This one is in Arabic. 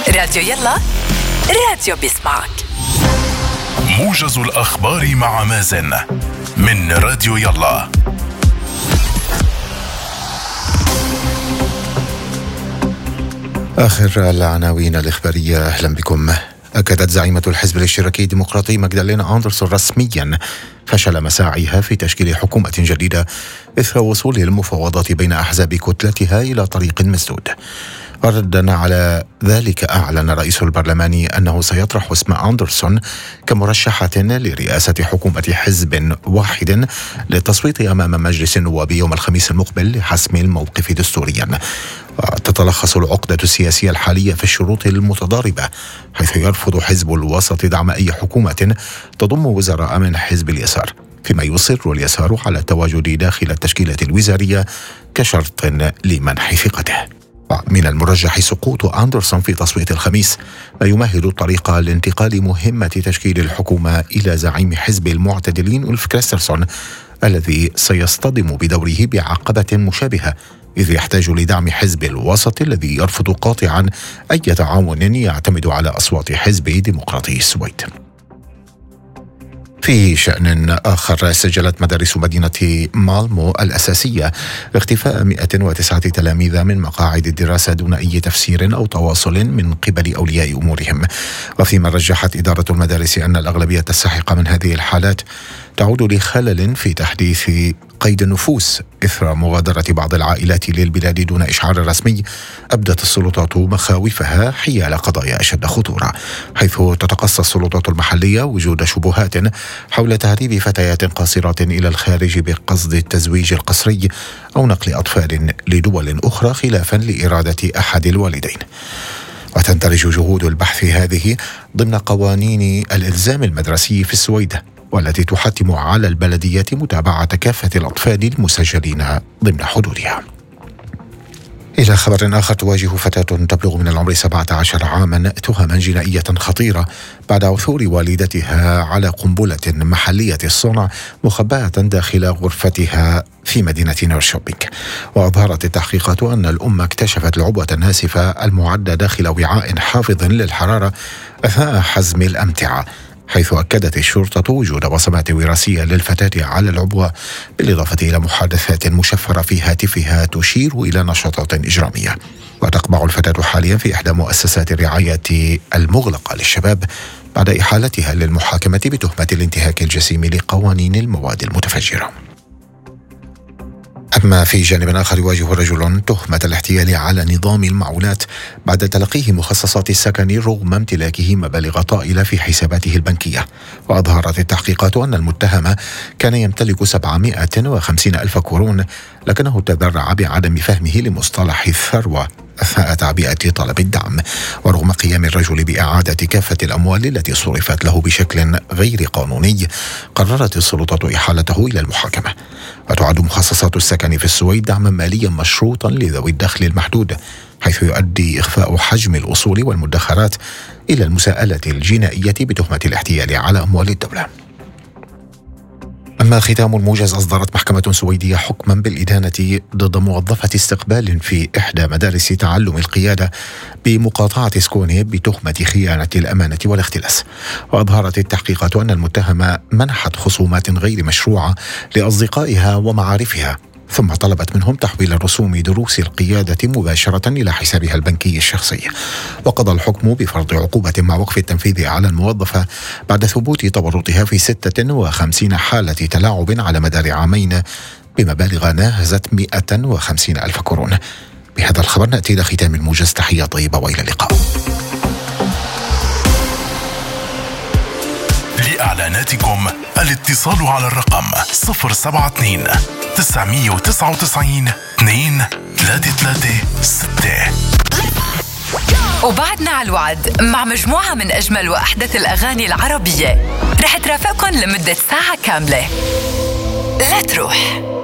راديو يلا، راديو بيسمعك. موجز الأخبار مع مازن من راديو يلا. آخر العناوين الإخبارية، أهلا بكم. أكدت زعيمة الحزب الاشتراكي الديمقراطي ماغدالينا أندرسون رسميا فشل مساعيها في تشكيل حكومة جديدة إثر وصول المفاوضات بين أحزاب كتلتها إلى طريق مسدود. ردا على ذلك، أعلن رئيس البرلمان أنه سيطرح اسم أندرسون كمرشحة لرئاسة حكومة حزب واحد للتصويت أمام مجلس النواب يوم الخميس المقبل لحسم الموقف دستوريا. تتلخص العقدة السياسية الحالية في الشروط المتضاربة، حيث يرفض حزب الوسط دعم أي حكومة تضم وزراء من حزب اليسار، فيما يصر اليسار على التواجد داخل التشكيلة الوزارية كشرط لمنح ثقته. من المرجح سقوط أندرسون في تصويت الخميس، ما يمهد الطريق لانتقال مهمة تشكيل الحكومة إلى زعيم حزب المعتدلين أولف كريسترسون، الذي سيصطدم بدوره بعقبة مشابهة، إذ يحتاج لدعم حزب الوسط الذي يرفض قاطعا أي تعاون يعتمد على أصوات حزب ديمقراطي السويد. في شأن آخر، سجلت مدارس مدينة مالمو الأساسية اختفاء 109 تلاميذ من مقاعد الدراسة دون أي تفسير أو تواصل من قبل أولياء أمورهم. وفيما رجحت إدارة المدارس أن الأغلبية الساحقة من هذه الحالات تعود لخلل في تحديث قيد النفوس إثر مغادرة بعض العائلات للبلاد دون إشعار رسمي، أبدت السلطات مخاوفها حيال قضايا أشد خطورة، حيث تتقصى السلطات المحلية وجود شبهات حول تهريب فتيات قاصرات إلى الخارج بقصد التزويج القسري أو نقل أطفال لدول أخرى خلافا لإرادة أحد الوالدين. وتندرج جهود البحث هذه ضمن قوانين الإلزام المدرسي في السويد، والتي تحتم على البلديات متابعة كافة الأطفال المسجلين ضمن حدودها. إلى خبر آخر، تواجه فتاة تبلغ من العمر 17 عاما تهما جنائية خطيرة بعد عثور والدتها على قنبلة محلية الصنع مخبأة داخل غرفتها في مدينة نورشوبينغ. وأظهرت التحقيقات أن الأم اكتشفت العبوة الناسفة المعدة داخل وعاء حافظ للحرارة أثناء حزم الأمتعة، حيث أكدت الشرطة وجود بصمات وراثية للفتاة على العبوة، بالإضافة إلى محادثات مشفرة في هاتفها تشير إلى نشاطات إجرامية. وتقبع الفتاة حاليا في إحدى مؤسسات الرعاية المغلقة للشباب بعد إحالتها للمحاكمة بتهمة الانتهاك الجسيم لقوانين المواد المتفجرة. أما في جانب آخر، يواجه رجل تهمة الاحتيال على نظام المعونات بعد تلقيه مخصصات السكن رغم امتلاكه مبالغ طائلة في حساباته البنكية. وأظهرت التحقيقات أن المتهم كان يمتلك 750 ألف كورون، لكنه تذرع بعدم فهمه لمصطلح الثروة أثناء تعبئة طلب الدعم. ورغم قيام الرجل بإعادة كافة الأموال التي صرفت له بشكل غير قانوني، قررت السلطة إحالته إلى المحاكمة. وتعد مخصصات السكن في السويد دعما ماليا مشروطا لذوي الدخل المحدود، حيث يؤدي إخفاء حجم الأصول والمدخرات إلى المساءلة الجنائية بتهمة الاحتيال على أموال الدولة. أما ختام الموجز، أصدرت محكمة سويدية حكما بالإدانة ضد موظفة استقبال في إحدى مدارس تعلم القيادة بمقاطعة سكوني بتهمة خيانة الأمانة والاختلاس. وأظهرت التحقيقات أن المتهمة منحت خصومات غير مشروعة لأصدقائها ومعارفها، ثم طلبت منهم تحويل رسوم دروس القيادة مباشرة إلى حسابها البنكي الشخصي. وقضى الحكم بفرض عقوبة مع وقف التنفيذ على الموظفة بعد ثبوت تورطها في 56 حالة تلاعب على مدار عامين بمبالغ ناهزت 150 ألف كورون. بهذا الخبر نأتي إلى ختام الموجز. تحية طيبة وإلى اللقاء. لإعلاناتكم الاتصال على الرقم 072 999 2336. وبعدنا على الوعد مع مجموعة من أجمل وأحدث الأغاني العربية، رح ترافقكم لمدة ساعة كاملة. لا تروح.